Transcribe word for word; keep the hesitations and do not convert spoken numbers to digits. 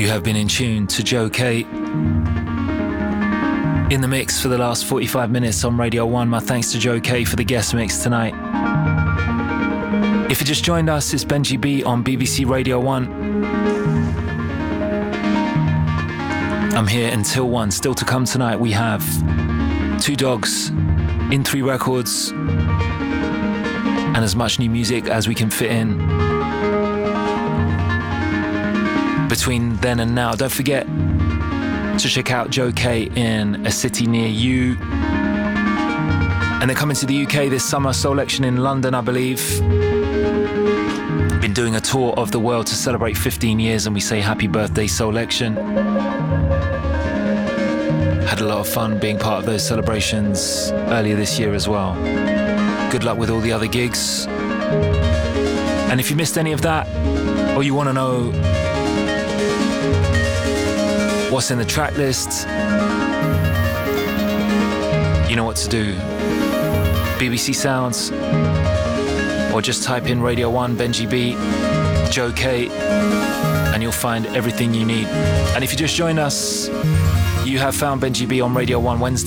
You have been in tune to Joe K in the mix for the last forty-five minutes on Radio one. My thanks to Joe K for the guest mix tonight. If you just joined us, it's Benji B on B B C Radio one. I'm here until one. Still to come tonight, we have Two Dogs, In Three Records, and as much new music as we can fit in between then and now. Don't forget to check out Joe K in a city near you. And they're coming to the U K this summer, Soulection in London, I believe. Been doing a tour of the world to celebrate fifteen years, and we say happy birthday, Soulection. Had a lot of fun being part of those celebrations earlier this year as well. Good luck with all the other gigs. And if you missed any of that, or you want to know what's in the track list, you know what to do. B B C Sounds, or just type in Radio one, Benji B, Joe K, and you'll find everything you need. And if you just joined us, you have found Benji B on Radio one Wednesday